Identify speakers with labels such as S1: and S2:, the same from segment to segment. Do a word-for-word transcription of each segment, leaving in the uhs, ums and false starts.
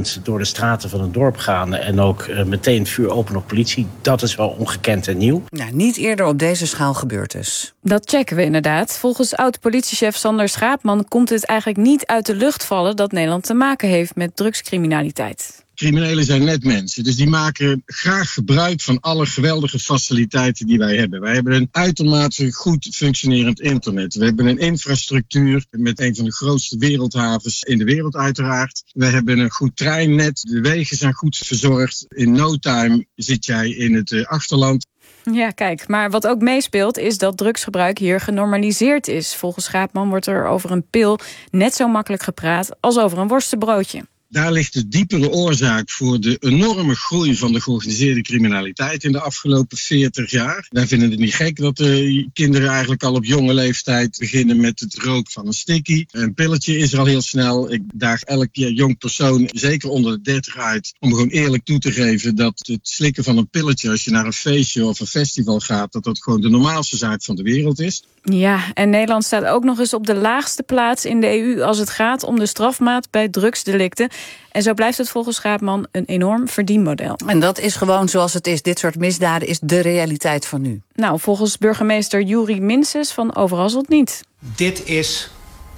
S1: wapens door de straten van het dorp gaan en ook uh, meteen vuur open op politie. Dat is wel ongekend en nieuw.
S2: Ja, niet eerder op deze schaal gebeurd dus.
S3: Dat checken we inderdaad. Volgens oud-politiechef Sander Schaapman komt het eigenlijk niet uit de lucht vallen dat Nederland te maken heeft met drugscriminaliteit.
S4: Criminelen zijn net mensen, dus die maken graag gebruik van alle geweldige faciliteiten die wij hebben. Wij hebben een uitermate goed functionerend internet. We hebben een infrastructuur met een van de grootste wereldhavens in de wereld uiteraard. We hebben een goed treinnet, de wegen zijn goed verzorgd. In no time zit jij in het uh, achterland.
S3: Ja, kijk, maar wat ook meespeelt is dat drugsgebruik hier genormaliseerd is. Volgens Schaapman wordt er over een pil net zo makkelijk gepraat als over een worstenbroodje.
S4: Daar ligt de diepere oorzaak voor de enorme groei van de georganiseerde criminaliteit in de afgelopen veertig jaar. Wij vinden het niet gek dat de kinderen eigenlijk al op jonge leeftijd beginnen met het roken van een stickie. Een pilletje is er al heel snel. Ik daag elk jong persoon, zeker onder de dertig uit, om gewoon eerlijk toe te geven dat het slikken van een pilletje als je naar een feestje of een festival gaat, dat dat gewoon de normaalste zaak van de wereld is.
S3: Ja, en Nederland staat ook nog eens op de laagste plaats in de E U als het gaat om de strafmaat bij drugsdelicten. En zo blijft het volgens Schaapman een enorm verdienmodel.
S2: En dat is gewoon zoals het is. Dit soort misdaden is de realiteit van nu.
S3: Nou, volgens burgemeester Juri Minses van Overasselt niet.
S5: Dit is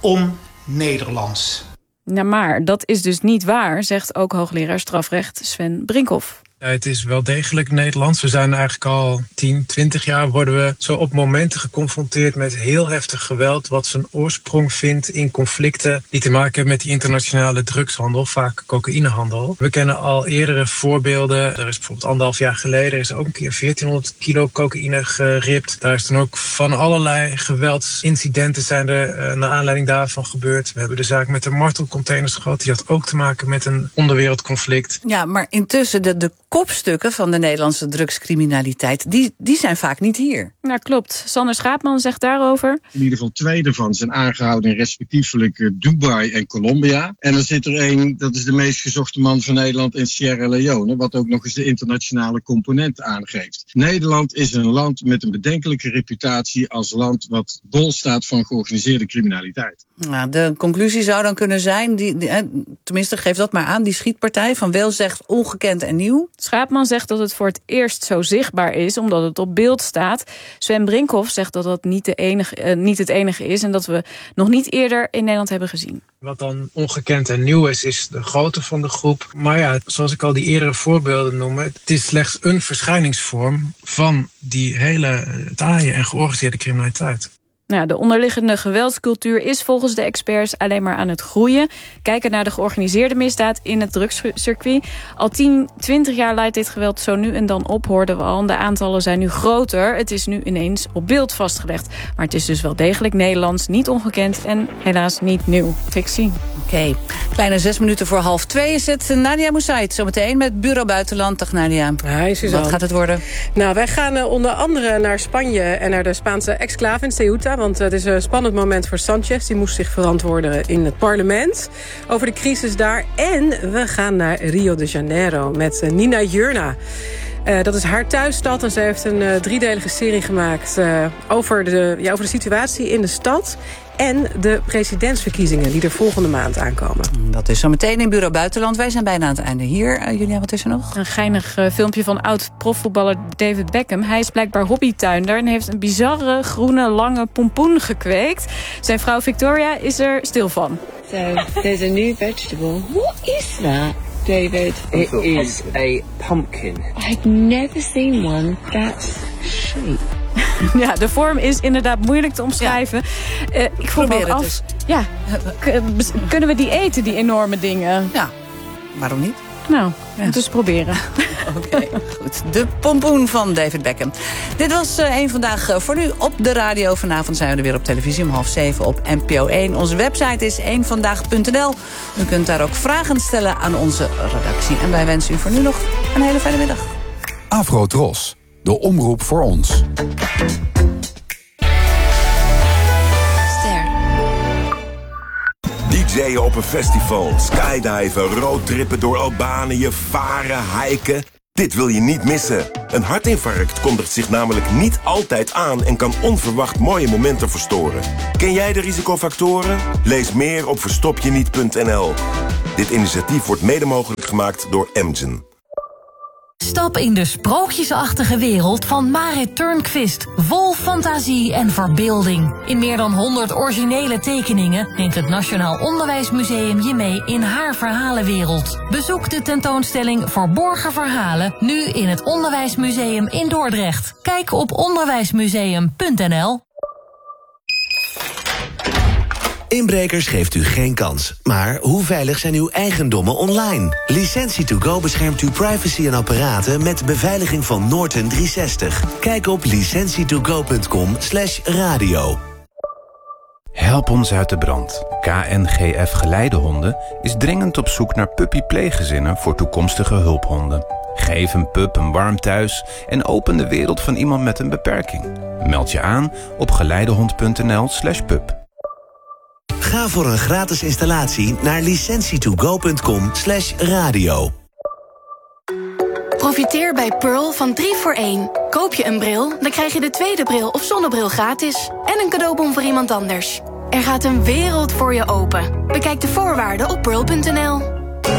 S5: on-Nederlands.
S3: Nou, maar dat is dus niet waar, zegt ook hoogleraar strafrecht Sven Brinkhoff.
S6: Ja, het is wel degelijk Nederlands. We zijn eigenlijk al tien, twintig jaar worden we zo op momenten geconfronteerd met heel heftig geweld, wat zijn oorsprong vindt in conflicten die te maken hebben met die internationale drugshandel, vaak cocaïnehandel. We kennen al eerdere voorbeelden. Er is bijvoorbeeld anderhalf jaar geleden is er ook een keer veertienhonderd kilo cocaïne geript. Daar is dan ook van allerlei geweldsincidenten zijn er uh, naar aanleiding daarvan gebeurd. We hebben de zaak met de martelcontainers gehad. Die had ook te maken met een onderwereldconflict.
S2: Ja, maar intussen de, de kopstukken van de Nederlandse drugscriminaliteit, die, die zijn vaak niet hier.
S3: Ja, klopt. Sander Schaapman zegt daarover.
S4: In ieder geval twee daarvan zijn aangehouden in respectievelijk Dubai en Colombia. En er zit er één, dat is de meest gezochte man van Nederland in Sierra Leone, wat ook nog eens de internationale component aangeeft. Nederland is een land met een bedenkelijke reputatie als land wat bol staat van georganiseerde criminaliteit.
S2: Nou, de conclusie zou dan kunnen zijn, die, die, tenminste geef dat maar aan, die schietpartij van Weel zegt ongekend en nieuw.
S3: Schaapman zegt dat het voor het eerst zo zichtbaar is, omdat het op beeld staat. Sven Brinkhoff zegt dat dat niet, de enige, uh, niet het enige is en dat we nog niet eerder in Nederland hebben gezien.
S6: Wat dan ongekend en nieuw is, is de grootte van de groep. Maar ja, zoals ik al die eerdere voorbeelden noemde, het is slechts een verschijningsvorm van die hele taaie en georganiseerde criminaliteit.
S3: Nou, de onderliggende geweldscultuur is volgens de experts alleen maar aan het groeien. Kijken naar de georganiseerde misdaad in het drugscircuit. Al tien, twintig jaar leidt dit geweld zo nu en dan op, hoorden we al. De aantallen zijn nu groter. Het is nu ineens op beeld vastgelegd. Maar het is dus wel degelijk Nederlands, niet ongekend en helaas niet nieuw. Trixie.
S2: Oké, okay. Kleine zes minuten voor half twee is het. Nadia Moussaïd zometeen met Bureau Buitenland. Dag Nadia.
S7: Hi Suzanne.
S2: Wat gaat het worden?
S7: Nou, wij gaan uh, onder andere naar Spanje en naar de Spaanse exclave in Ceuta. Want het is een spannend moment voor Sanchez. Die moest zich verantwoorden in het parlement over de crisis daar. En we gaan naar Rio de Janeiro met Nina Jurna. Uh, dat is haar thuisstad en ze heeft een uh, driedelige serie gemaakt uh, over, de, ja, over de situatie in de stad en de presidentsverkiezingen die er volgende maand aankomen.
S2: Dat is zo meteen in Bureau Buitenland. Wij zijn bijna aan het einde hier. Uh, Julia, wat is er nog?
S3: Een geinig uh, filmpje van oud-profvoetballer David Beckham. Hij is blijkbaar hobbytuinder en heeft een bizarre groene lange pompoen gekweekt. Zijn vrouw Victoria is er stil van.
S8: So, there's a new vegetable. What is that, David?
S9: It is a pumpkin.
S8: I've never seen one that shape.
S3: Ja, de vorm is inderdaad moeilijk te omschrijven. Ja. Uh, ik vroeg me af,
S2: dus.
S3: ja, k- kunnen we die eten, die enorme dingen?
S2: Ja, waarom niet?
S3: Nou, ja. Dus proberen.
S2: Oké, okay, goed. De pompoen van David Beckham. Dit was uh, één Vandaag uh, voor nu op de radio. Vanavond zijn we er weer op televisie om half zeven op N P O één. Onze website is één vandaag punt n l. U kunt daar ook vragen stellen aan onze redactie. En wij wensen u voor nu nog een hele fijne middag.
S10: Afro-Tros, de omroep voor ons.
S11: D J'en op een festival, skydiven, roadtrippen door Albanië, varen, hiken. Dit wil je niet missen. Een hartinfarct kondigt zich namelijk niet altijd aan en kan onverwacht mooie momenten verstoren. Ken jij de risicofactoren? Lees meer op verstopjeniet punt n l. Dit initiatief wordt mede mogelijk gemaakt door Amgen.
S5: Stap in de sprookjesachtige wereld van Marit Turnquist. Vol fantasie en verbeelding. In meer dan honderd originele tekeningen neemt het Nationaal Onderwijsmuseum je mee in haar verhalenwereld. Bezoek de tentoonstelling Verborgen Verhalen nu in het Onderwijsmuseum in Dordrecht. Kijk op onderwijsmuseum punt n l.
S12: Inbrekers geeft u geen kans. Maar hoe veilig zijn uw eigendommen online? Licentie to go beschermt uw privacy en apparaten met beveiliging van Norton driehonderdzestig. Kijk op licentie to go punt com slash radio.
S13: Help ons uit de brand. K N G F Geleidehonden is dringend op zoek naar puppypleeggezinnen voor toekomstige hulphonden. Geef een pup een warm thuis en open de wereld van iemand met een beperking. Meld je aan op geleidehond punt n l slash pup.
S12: Ga voor een gratis installatie naar licentie to go punt com slash radio.
S14: Profiteer bij Pearl van drie voor één. Koop je een bril, dan krijg je de tweede bril of zonnebril gratis. En een cadeaubon voor iemand anders. Er gaat een wereld voor je open. Bekijk de voorwaarden op pearl punt n l.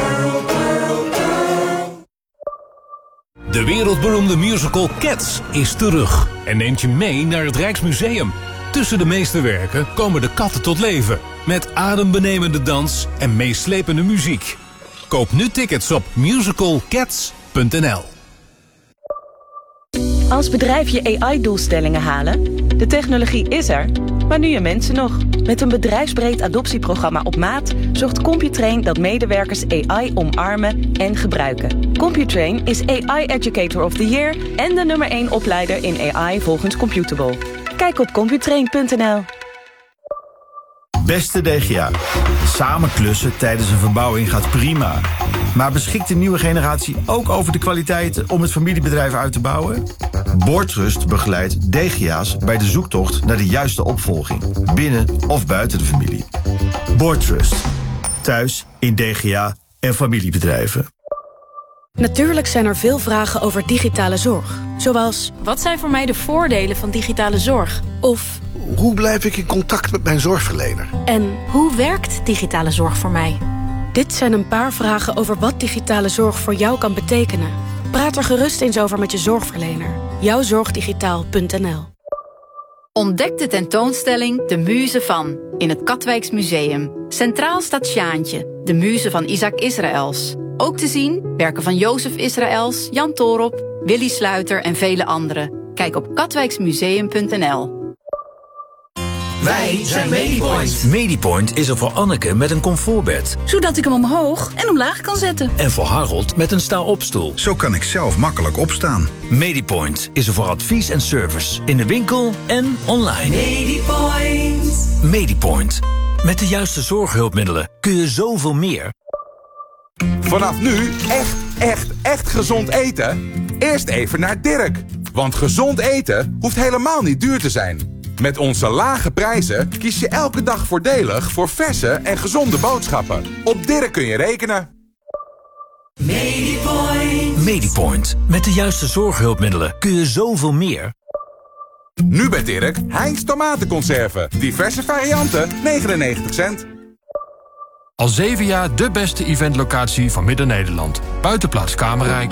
S15: De wereldberoemde musical Cats is terug en neemt je mee naar het Rijksmuseum. Tussen de meesterwerken komen de katten tot leven. Met adembenemende dans en meeslepende muziek. Koop nu tickets op musical cats punt n l.
S16: Als bedrijf je A I-doelstellingen halen? De technologie is er, maar nu je mensen nog. Met een bedrijfsbreed adoptieprogramma op maat zorgt Computrain dat medewerkers A I omarmen en gebruiken. Computrain is A I Educator of the Year en de nummer één opleider in A I volgens Computable. Kijk op computrain punt n l.
S17: Beste D G A, samen klussen tijdens een verbouwing gaat prima. Maar beschikt de nieuwe generatie ook over de kwaliteiten om het familiebedrijf uit te bouwen? Boardtrust begeleidt D G A's bij de zoektocht naar de juiste opvolging, binnen of buiten de familie. Boardtrust, thuis in D G A en familiebedrijven.
S14: Natuurlijk zijn er veel vragen over digitale zorg. Zoals, wat zijn voor mij de voordelen van digitale zorg? Of,
S18: hoe blijf ik in contact met mijn zorgverlener?
S14: En hoe werkt digitale zorg voor mij? Dit zijn een paar vragen over wat digitale zorg voor jou kan betekenen. Praat er gerust eens over met je zorgverlener. jouwzorgdigitaal punt n l.
S19: Ontdek de tentoonstelling De Muze van in het Katwijks Museum. Centraal staat Sjaantje, de muze van Isaac Israëls. Ook te zien werken van Jozef Israëls, Jan Toorop, Willy Sluiter en vele anderen. Kijk op katwijksmuseum punt n l.
S20: Wij zijn Medipoint. Medipoint is er voor Anneke met een comfortbed.
S21: Zodat ik hem omhoog en omlaag kan zetten.
S20: En voor Harold met een sta-opstoel.
S22: Zo kan ik zelf makkelijk opstaan.
S20: Medipoint is er voor advies en service. In de winkel en online.
S21: Medipoint.
S20: Medipoint. Met de juiste zorghulpmiddelen kun je zoveel meer.
S23: Vanaf nu echt, echt, echt gezond eten? Eerst even naar Dirk. Want gezond eten hoeft helemaal niet duur te zijn. Met onze lage prijzen kies je elke dag voordelig voor verse en gezonde boodschappen. Op Dirk kun je rekenen.
S20: Medipoint. Medipoint. Met de juiste zorghulpmiddelen kun je zoveel meer.
S23: Nu bij Dirk, Heinz tomatenconserven. Diverse varianten, negenennegentig cent.
S24: Al zeven jaar de beste eventlocatie van Midden-Nederland. Buitenplaats Kamerrijk.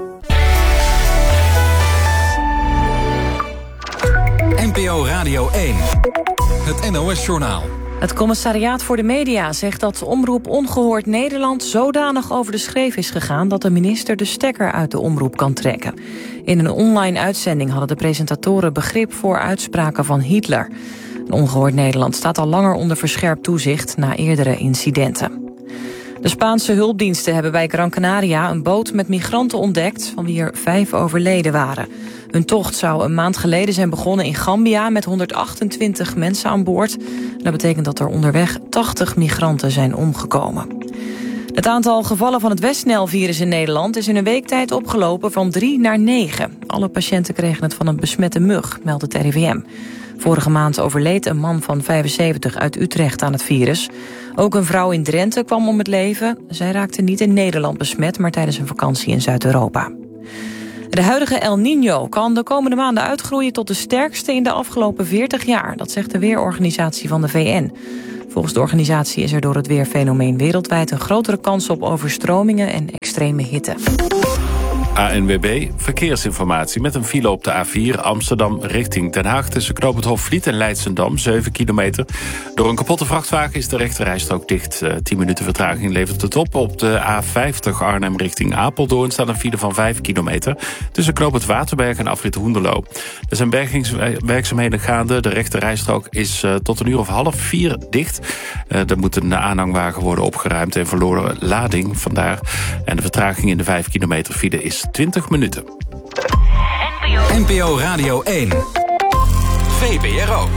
S15: N P O Radio één. Het N O S-journaal.
S2: Het Commissariaat voor de Media zegt dat Omroep Ongehoord Nederland zodanig over de schreef is gegaan dat de minister de stekker uit de omroep kan trekken. In een online uitzending hadden de presentatoren begrip voor uitspraken van Hitler. Ongehoord Nederland staat al langer onder verscherpt toezicht na eerdere incidenten. De Spaanse hulpdiensten hebben bij Gran Canaria een boot met migranten ontdekt, van wie er vijf overleden waren. Hun tocht zou een maand geleden zijn begonnen in Gambia met honderdachtentwintig mensen aan boord. Dat betekent dat er onderweg tachtig migranten zijn omgekomen. Het aantal gevallen van het Westnijl-virus in Nederland is in een week tijd opgelopen van drie naar negen. Alle patiënten kregen het van een besmette mug, meldt het R I V M. Vorige maand overleed een man van vijfenzeventig uit Utrecht aan het virus. Ook een vrouw in Drenthe kwam om het leven. Zij raakte niet in Nederland besmet, maar tijdens een vakantie in Zuid-Europa. De huidige El Niño kan de komende maanden uitgroeien tot de sterkste in de afgelopen veertig jaar. Dat zegt de Weerorganisatie van de V N.
S1: Volgens de organisatie is er door het weerfenomeen wereldwijd een grotere kans op overstromingen en extreme hitte.
S4: A N W B, verkeersinformatie met een file op de A vier Amsterdam richting Den Haag tussen Knoop het Hofvliet en Leidschendam, zeven kilometer. Door een kapotte vrachtwagen is de rechterrijstrook dicht. Uh, tien minuten vertraging levert het op. Op de A vijftig Arnhem richting Apeldoorn staat een file van vijf kilometer tussen Knoop het Waterberg en afrit Hoenderloo. Er zijn bergingswerkzaamheden gaande. De rechterrijstrook is uh, tot een uur of half vier dicht. Uh, er moet een aanhangwagen worden opgeruimd en verloren lading vandaar. En de vertraging in de vijf kilometer file is twintig minuten.
S20: N P O Radio één. V B R O.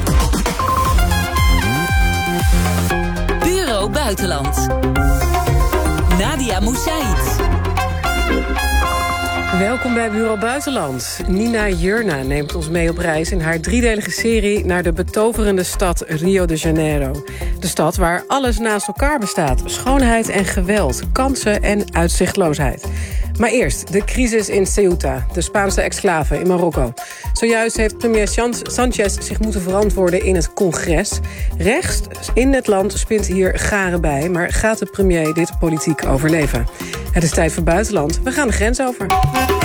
S21: Bureau Buitenland. Nadia Moussaïd.
S6: Welkom bij Bureau Buitenland. Nina Jurna neemt ons mee op reis in haar driedelige serie naar de betoverende stad Rio de Janeiro. De stad waar alles naast elkaar bestaat. Schoonheid en geweld, kansen en uitzichtloosheid. Maar eerst de crisis in Ceuta, de Spaanse exclave in Marokko. Zojuist heeft premier Sanchez zich moeten verantwoorden in het congres. Rechts in het land spint hier garen bij, maar gaat de premier dit politiek overleven? Het is tijd voor buitenland. We gaan de grens over.